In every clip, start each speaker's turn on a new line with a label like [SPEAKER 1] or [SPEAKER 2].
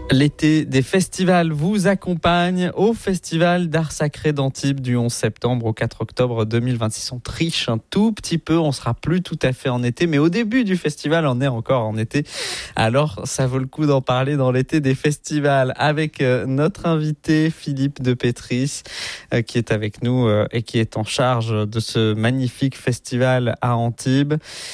[SPEAKER 1] L'été des festivals vous accompagne au Festival d'Art Sacré d'Antibes du 11 septembre au 4 octobre 2026. On triche un tout petit peu, on sera plus tout à fait en été, mais au début du festival, on est encore en été. Alors, ça vaut le coup d'en parler dans l'été des festivals avec notre invité Philippe de Pétris qui est avec nous et qui est en charge de ce magnifique festival à Antibes.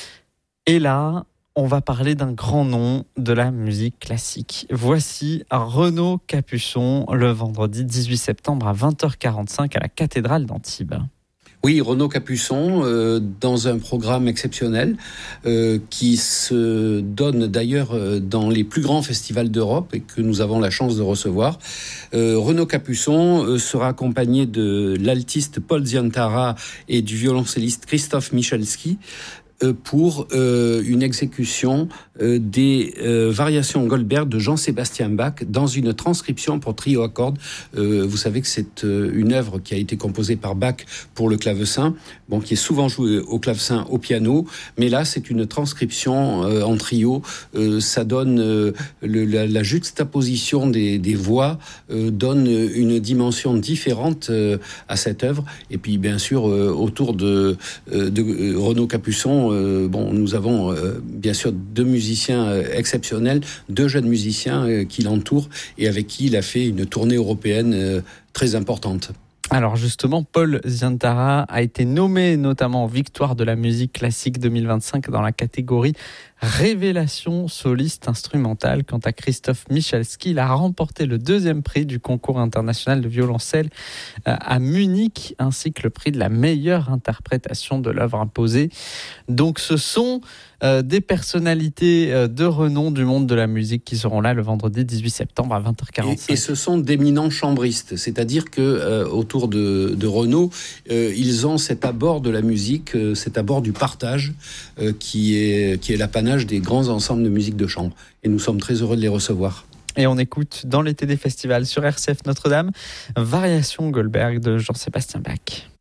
[SPEAKER 1] Et là, on va parler d'un grand nom de la musique classique. Voici Renaud Capuçon le vendredi 18 septembre à 20h45 à la cathédrale d'Antibes.
[SPEAKER 2] Oui, Renaud Capuçon, dans un programme exceptionnel qui se donne d'ailleurs dans les plus grands festivals d'Europe et que nous avons la chance de recevoir. Renaud Capuçon sera accompagné de l'altiste Paul Zientara et du violoncelliste Christophe Michalski pour une exécution des variations Goldberg de Jean-Sébastien Bach dans une transcription pour trio à cordes. Vous savez que c'est une œuvre qui a été composée par Bach pour le clavecin, qui est souvent jouée au clavecin au piano, mais là c'est une transcription en trio. Ça donne la juxtaposition des voix donne une dimension différente à cette œuvre. Et puis bien sûr autour de Renaud Capuçon, nous avons bien sûr deux musiciens exceptionnels, deux jeunes musiciens qui l'entourent et avec qui il a fait une tournée européenne très importante.
[SPEAKER 1] Alors justement, Paul Zientara a été nommé notamment Victoire de la musique classique 2025 dans la catégorie Révélation soliste instrumentale. Quant à Christophe Michalski, il a remporté le deuxième prix du concours international de violoncelle à Munich, ainsi que le prix de la meilleure interprétation de l'œuvre imposée. Donc ce sont des personnalités de renom du monde de la musique qui seront là le vendredi 18 septembre à 20h45.
[SPEAKER 2] Et ce sont d'éminents chambristes, c'est-à-dire que autour de Renaud, ils ont cet abord de la musique, cet abord du partage qui est l'apanage des grands ensembles de musique de chambre. Et nous sommes très heureux de les recevoir.
[SPEAKER 1] Et on écoute dans l'été des festivals sur RCF Notre-Dame, Variation Goldberg de Jean-Sébastien Bach.